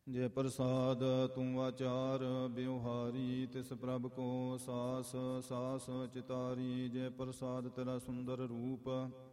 ਜੇ ਪ੍ਰਸਾਦ ਤੂੰ ਵਾਚਾਰ ਬਿਵਹਾਰੀ, ਤਿਸ ਪ੍ਰਭ ਕੋ ਸਾਸ ਸਾਸ ਚਿਤਾਰੀ। ਜੇ ਪ੍ਰਸਾਦ ਤੇਰਾ ਸੁੰਦਰ ਰੂਪ,